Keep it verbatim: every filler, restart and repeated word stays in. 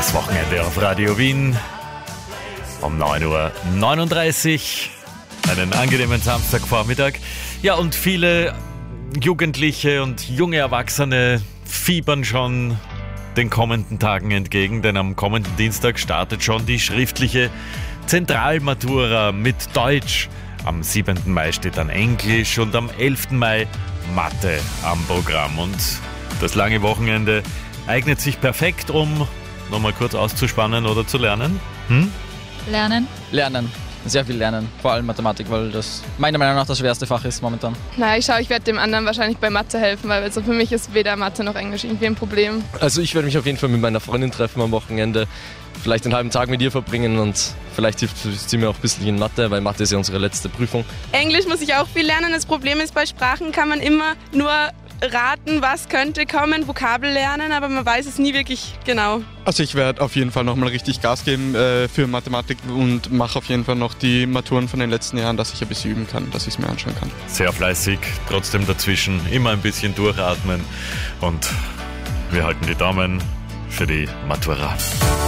Das Wochenende auf Radio Wien um neun Uhr neununddreißig. Einen angenehmen Samstagvormittag. Ja, und viele Jugendliche und junge Erwachsene fiebern schon den kommenden Tagen entgegen, denn am kommenden Dienstag startet schon die schriftliche Zentralmatura mit Deutsch. Am siebten Mai steht dann Englisch und am elften Mai Mathe am Programm. Und das lange Wochenende eignet sich perfekt, um nochmal kurz auszuspannen oder zu lernen. Hm? Lernen. Lernen. Sehr viel lernen. Vor allem Mathematik, weil das meiner Meinung nach das schwerste Fach ist momentan. Naja, ich schaue, ich werde dem anderen wahrscheinlich bei Mathe helfen, weil also für mich ist weder Mathe noch Englisch irgendwie ein Problem. Also ich werde mich auf jeden Fall mit meiner Freundin treffen am Wochenende, vielleicht einen halben Tag mit ihr verbringen und vielleicht hilft sie mir auch ein bisschen in Mathe, weil Mathe ist ja unsere letzte Prüfung. Englisch muss ich auch viel lernen. Das Problem ist, bei Sprachen kann man immer nur raten, was könnte kommen, Vokabel lernen, aber man weiß es nie wirklich genau. Also ich werde auf jeden Fall nochmal richtig Gas geben äh, für Mathematik und mache auf jeden Fall noch die Maturen von den letzten Jahren, dass ich ein bisschen üben kann, dass ich es mir anschauen kann. Sehr fleißig, trotzdem dazwischen immer ein bisschen durchatmen und wir halten die Daumen für die Matura.